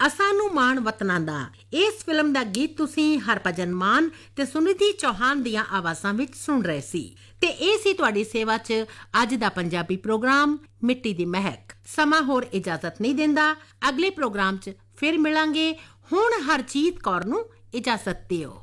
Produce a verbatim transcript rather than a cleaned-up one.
ਅਸਾਂ ਨੂੰ ਮਾਣ ਵਤਨਾਂ ਦਾ। ਇਸ ਫਿਲਮ ਦਾ ਗੀਤ ਤੁਸੀਂ ਹਰਭਜਨ ਮਾਨ ਤੇ ਸੁਨਿਧੀ ਚੌਹਾਨ ਦੀਆਂ ਆਵਾਜ਼ਾਂ ਵਿੱਚ ਸੁਣ ਰਹੇ ਸੀ ਤੇ ਇਹ ਸੀ ਤੁਹਾਡੀ ਸੇਵਾ 'ਚ ਅੱਜ ਦਾ ਪੰਜਾਬੀ ਪ੍ਰੋਗਰਾਮ ਮਿੱਟੀ ਦੀ ਮਹਿਕ। ਸਮਾਂ ਹੋਰ ਇਜਾਜ਼ਤ ਨਹੀਂ ਦਿੰਦਾ। ਅਗਲੇ ਪ੍ਰੋਗਰਾਮ 'ਚ ਫਿਰ ਮਿਲਾਂਗੇ। ਹੁਣ ਹਰਜੀਤ ਕੌਰ ਨੂੰ ਇਜਾਜ਼ਤ ਦਿਓ।